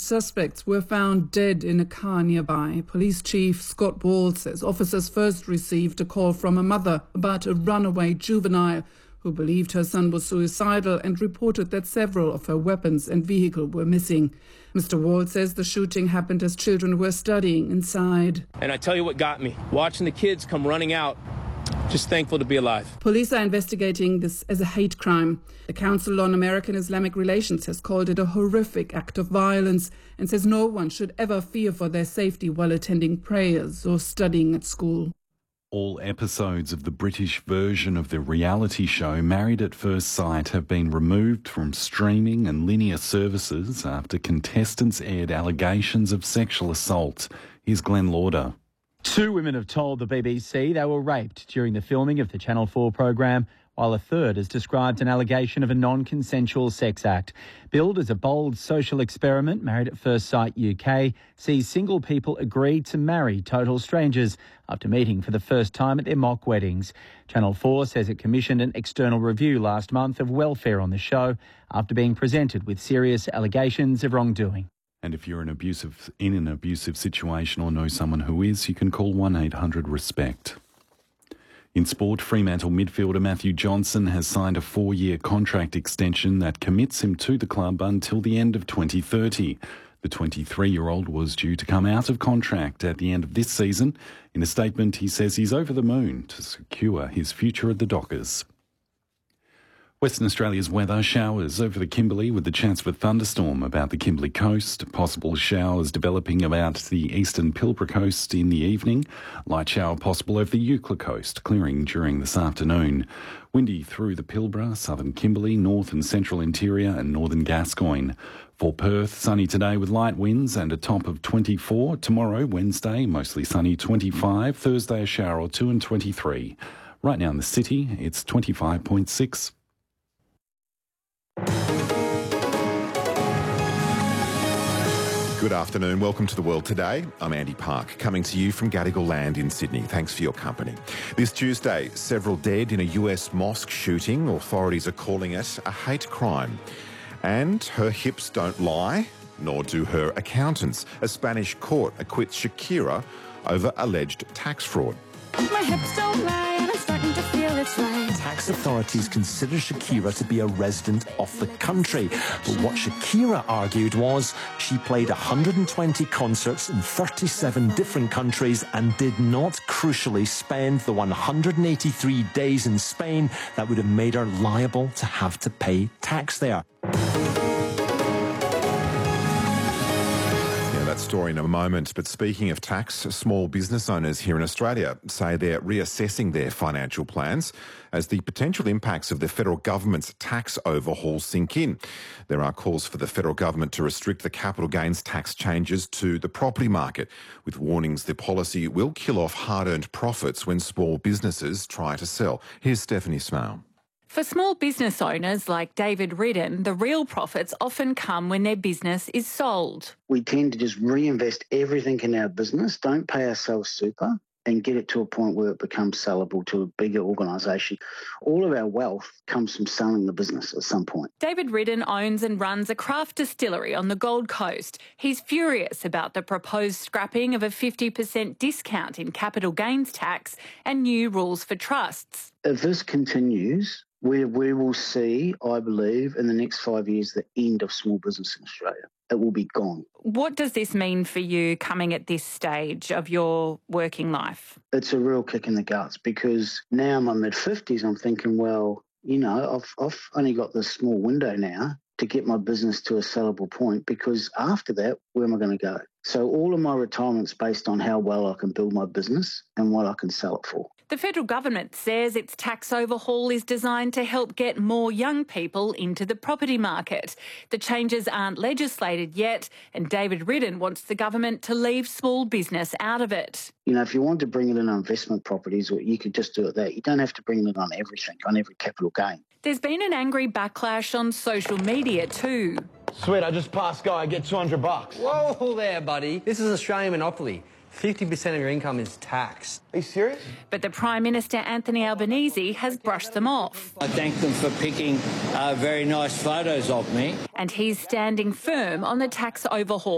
suspects were found dead in a car nearby. Police Chief Scott Ball says officers first received a call from a mother about a runaway juvenile who believed her son was suicidal and reported that several of her weapons and vehicle were missing. Mr. Wall says the shooting happened as children were studying inside. And I tell you what got me, watching the kids come running out. Just thankful to be alive. Police are investigating this as a hate crime. The Council on American Islamic Relations has called it a horrific act of violence and says no one should ever fear for their safety while attending prayers or studying at school. All episodes of the British version of the reality show Married at First Sight have been removed from streaming and linear services after contestants aired allegations of sexual assault. Here's Glenn Lauder. 2 women have told the BBC they were raped during the filming of the Channel 4 programme, while a third has described an allegation of a non-consensual sex act. Billed as a bold social experiment, Married at First Sight UK sees single people agree to marry total strangers after meeting for the first time at their mock weddings. Channel 4 says it commissioned an external review last month of welfare on the show after being presented with serious allegations of wrongdoing. And if you're in an abusive situation or know someone who is, you can call 1-800-RESPECT. In sport, Fremantle midfielder Matthew Johnson has signed a 4-year contract extension that commits him to the club until the end of 2030. The 23-year-old was due to come out of contract at the end of this season. In a statement, he says he's over the moon to secure his future at the Dockers. Western Australia's weather: showers over the Kimberley with the chance for thunderstorm about the Kimberley coast. Possible showers developing about the eastern Pilbara coast in the evening. Light shower possible over the Eucla coast, clearing during this afternoon. Windy through the Pilbara, southern Kimberley, north and central interior and northern Gascoyne. For Perth, sunny today with light winds and a top of 24. Tomorrow, Wednesday, mostly sunny, 25. Thursday, a shower or 2 and 23. Right now in the city, it's 25.6. Good afternoon. Welcome to The World Today. I'm Andy Park, coming to you from Gadigal Land in Sydney. Thanks for your company. This Tuesday, several dead in a US mosque shooting. Authorities are calling it a hate crime. And her hips don't lie, nor do her accountants. A Spanish court acquits Shakira over alleged tax fraud. My hips don't lie and I'm starting to feel it's right. Tax authorities consider Shakira to be a resident of the country. But what Shakira argued was she played 120 concerts in 37 different countries and did not, crucially, spend the 183 days in Spain that would have made her liable to have to pay tax there. That story in a moment. But speaking of tax, small business owners here in Australia say they're reassessing their financial plans as the potential impacts of the federal government's tax overhaul sink in. There are calls for the federal government to restrict the capital gains tax changes to the property market, with warnings the policy will kill off hard-earned profits when small businesses try to sell. Here's Stephanie Smale. For small business owners like David Ridden, the real profits often come when their business is sold. We tend to just reinvest everything in our business, don't pay ourselves super, and get it to a point where it becomes sellable to a bigger organisation. All of our wealth comes from selling the business at some point. David Ridden owns and runs a craft distillery on the Gold Coast. He's furious about the proposed scrapping of a 50% discount in capital gains tax and new rules for trusts. If this continues, we will see, I believe, in the next 5 years, the end of small business in Australia. It will be gone. What does this mean for you coming at this stage of your working life? It's a real kick in the guts because now in my mid-50s, I'm thinking, well, you know, I've only got this small window now to get my business to a sellable point, because after that, where am I going to go? So all of my retirement's based on how well I can build my business and what I can sell it for. The federal government says its tax overhaul is designed to help get more young people into the property market. The changes aren't legislated yet, and David Ridden wants the government to leave small business out of it. You know, if you want to bring it in on investment properties, or you could just do it there. You don't have to bring it on everything, on every capital gain. There's been an angry backlash on social media too. Sweet, I just passed go. I get $200. Whoa there, buddy. This is Australian monopoly. 50% of your income is taxed. Are you serious? But the Prime Minister, Anthony Albanese, has brushed them off. I thank them for picking very nice photos of me. And he's standing firm on the tax overhaul.